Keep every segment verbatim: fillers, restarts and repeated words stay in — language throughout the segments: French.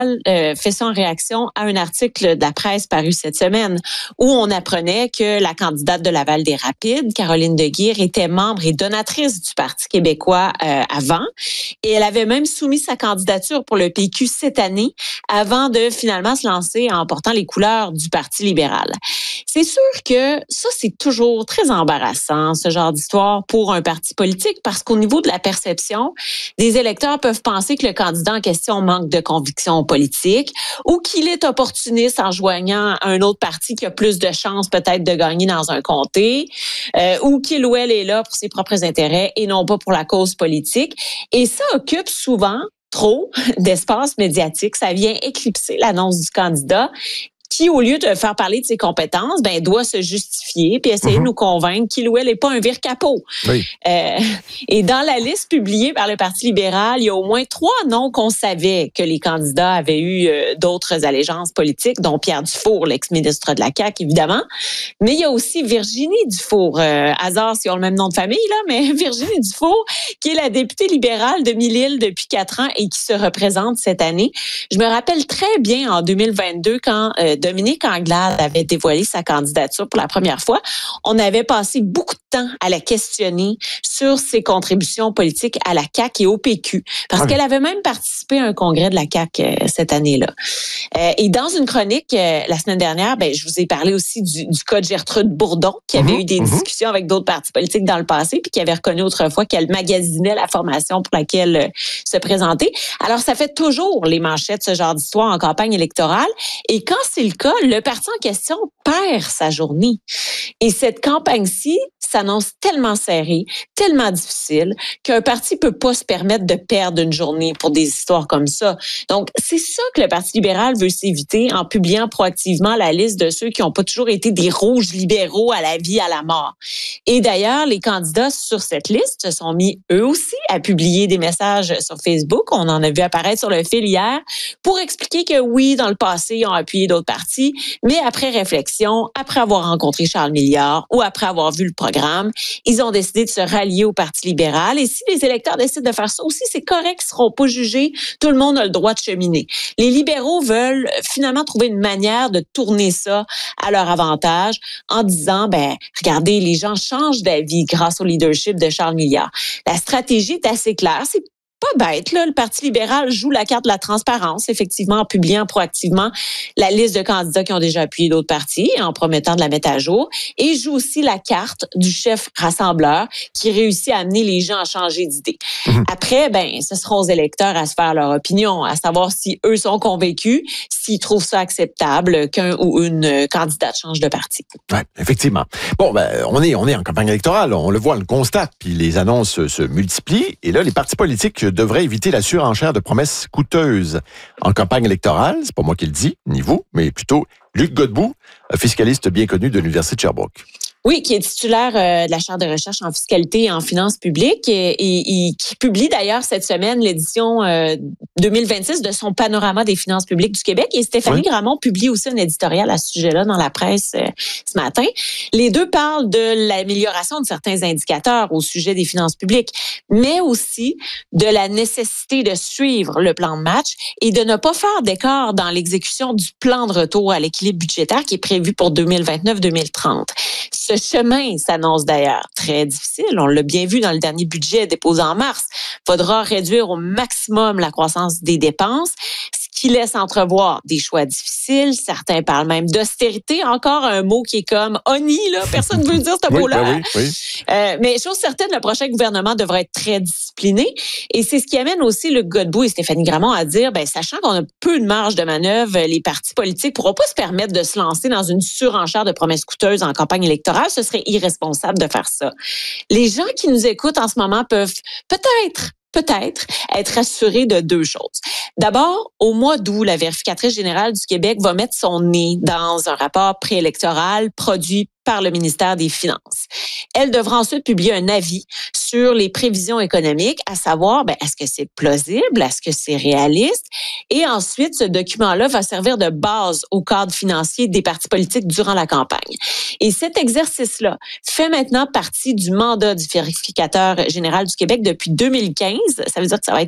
euh, fait ça en réaction à un article de la presse paru cette semaine où on apprenait que la candidate de Laval des Rapides, Caroline Deguire, était membre et donatrice du Parti québécois euh, avant. Et elle avait même soumis sa candidature pour le P Q cette année avant de finalement se lancer en portant les couleurs du Parti libéral. C'est sûr que ça, c'est toujours très embarrassant, ce genre d'histoire pour un parti politique, parce qu'au niveau de la perception, des électeurs peuvent penser que le candidat en question manque de conviction politique ou qu'il est opportuniste en joignant un autre parti qui a plus de chances peut-être de gagner dans un comté, euh, ou qu'il ou elle est là pour ses propres intérêts et non pas pour la cause politique. Et ça occupe souvent trop d'espace médiatique. Ça vient éclipser l'annonce du candidat qui, au lieu de faire parler de ses compétences, ben doit se justifier puis essayer mm-hmm. de nous convaincre qu'il ou elle n'est pas un vire-capot. Oui. Euh, et dans la liste publiée par le Parti libéral, il y a au moins trois noms qu'on savait que les candidats avaient eu euh, d'autres allégeances politiques, dont Pierre Dufour, l'ex-ministre de la C A Q, évidemment. Mais il y a aussi Virginie Dufour, euh, hasard si on a le même nom de famille, là, mais Virginie Dufour, qui est la députée libérale de Mille-Îles depuis quatre ans et qui se représente cette année. Je me rappelle très bien en deux mille vingt-deux quand euh, Dominique Anglade avait dévoilé sa candidature pour la première fois. On avait passé beaucoup de temps à la questionner sur ses contributions politiques à la C A Q et au P Q, parce ah oui. qu'elle avait même participé à un congrès de la C A Q euh, cette année-là. Euh, et dans une chronique euh, la semaine dernière, ben je vous ai parlé aussi du, du cas de Gertrude Bourdon, qui avait mmh, eu des mmh. discussions avec d'autres partis politiques dans le passé, puis qui avait reconnu autrefois qu'elle magasinait la formation pour laquelle euh, se présenter. Alors, ça fait toujours les manchettes, ce genre d'histoire en campagne électorale. Et quand c'est le cas, le parti en question perd sa journée. Et cette campagne-ci s'annonce tellement serrée, tellement difficile, qu'un parti peut pas se permettre de perdre une journée pour des histoires comme ça. Donc, c'est ça que le Parti libéral veut s'éviter en publiant proactivement la liste de ceux qui n'ont pas toujours été des rouges libéraux à la vie, à la mort. Et d'ailleurs, les candidats sur cette liste se sont mis eux aussi à publier des messages sur Facebook. On en a vu apparaître sur le fil hier pour expliquer que oui, dans le passé, ils ont appuyé d'autres partis, mais après réflexion, après avoir rencontré Charles Milliard ou après avoir vu le programme, ils ont décidé de se rallier au Parti libéral. Et si les électeurs décident de faire ça aussi, c'est correct, ils ne seront pas jugés. Tout le monde a le droit de cheminer. Les libéraux veulent finalement trouver une manière de tourner ça à leur avantage en disant, ben, regardez, les gens changent d'avis grâce au leadership de Charles Milliard. La stratégie est assez claire. C'est pas bête, là. Le Parti libéral joue la carte de la transparence, effectivement, en publiant proactivement la liste de candidats qui ont déjà appuyé d'autres partis, en promettant de la mettre à jour, et joue aussi la carte du chef rassembleur qui réussit à amener les gens à changer d'idée. Mmh. Après, ben, ce seront aux électeurs à se faire leur opinion, à savoir si eux sont convaincus, s'ils trouvent ça acceptable qu'un ou une candidate change de parti. Oui, effectivement. Bon, ben, on est, on est en campagne électorale, on le voit, on le constate, puis les annonces se multiplient, et là, les partis politiques devrait éviter la surenchère de promesses coûteuses en campagne électorale. C'est pas moi qui le dis, ni vous, mais plutôt Luc Godbout, fiscaliste bien connu de l'Université de Sherbrooke. Oui, qui est titulaire euh, de la chaire de recherche en fiscalité et en finances publiques et, et, et qui publie d'ailleurs cette semaine l'édition euh, deux mille vingt-six de son panorama des finances publiques du Québec. Et Stéphanie oui. Gramont publie aussi un éditorial à ce sujet-là dans la presse euh, ce matin. Les deux parlent de l'amélioration de certains indicateurs au sujet des finances publiques, mais aussi de la nécessité de suivre le plan de match et de ne pas faire d'écart dans l'exécution du plan de retour à l'équilibre budgétaire qui est prévu pour deux mille vingt-neuf deux mille trente. Ce chemin s'annonce d'ailleurs très difficile. On l'a bien vu dans le dernier budget déposé en mars. Il faudra réduire au maximum la croissance des dépenses, ce qui laisse entrevoir des choix difficiles. Certains parlent même d'austérité. Encore un mot qui est comme « honni », là. Personne ne veut dire ce mot-là. Oui, oui, oui. Euh, mais chose certaine, le prochain gouvernement devra être très discipliné. Et c'est ce qui amène aussi Luc Godbout et Stéphanie Gramont à dire, ben, sachant qu'on a peu de marge de manœuvre, les partis politiques ne pourront pas se permettre de se lancer dans une surenchère de promesses coûteuses en campagne électorale. Ce serait irresponsable de faire ça. Les gens qui nous écoutent en ce moment peuvent peut-être peut-être être assurés de deux choses. D'abord, au mois d'août, la vérificatrice générale du Québec va mettre son nez dans un rapport préélectoral produit par le ministère des Finances. Elle devra ensuite publier un avis sur les prévisions économiques, à savoir, ben, est-ce que c'est plausible, est-ce que c'est réaliste? Et ensuite, ce document-là va servir de base au cadre financier des partis politiques durant la campagne. Et cet exercice-là fait maintenant partie du mandat du vérificateur général du Québec depuis deux mille quinze. Ça veut dire que ça va être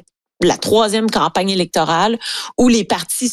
la troisième campagne électorale où les partis